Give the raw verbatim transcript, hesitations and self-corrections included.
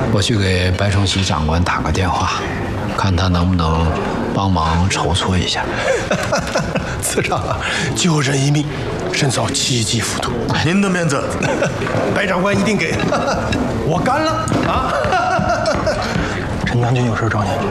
我去给白崇禧长官打个电话，看他能不能帮忙筹措一下。 次长啊，救人一命，胜造七级浮屠。 您的面子， 白长官一定给，我干了啊！陈将军有事找你。